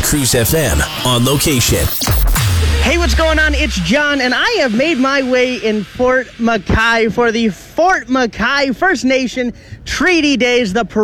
Cruise FM on location. Hey, what's going on? It's John, and I have made my way in Fort McKay for the Fort McKay First Nation Treaty Days, the